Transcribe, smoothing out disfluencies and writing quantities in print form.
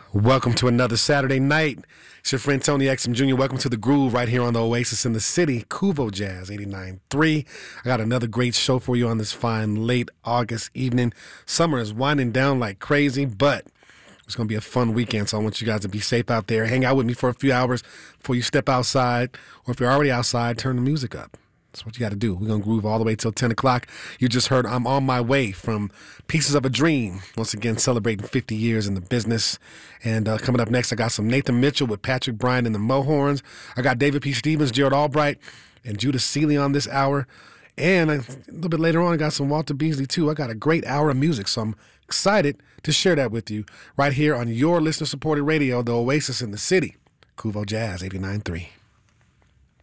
Welcome to another Saturday night. It's your friend Tony Exum Jr. Welcome to the Groove right here on the Oasis in the City, Kuvo Jazz 89.3. I got another great show for you on this fine late August evening. Summer is winding down like crazy, but it's going to be a fun weekend, so I want you guys to be safe out there. Hang out with me for a few hours before you step outside, or if you're already outside, turn the music up. That's what you got to do. We're going to groove all the way till 10 o'clock. You just heard I'm On My Way from Pieces of a Dream. Once again, celebrating 50 years in the business. And coming up next, I got some Nathan Mitchell with Patrick Bryant and the Mohorns. I got David P. Stevens, Gerald Albright, and Judah Seeley on this hour. And a little bit later on, I got some Walter Beasley, too. I got a great hour of music, so I'm excited to share that with you right here on your listener-supported radio, the Oasis in the City, Kuvo Jazz 89.3.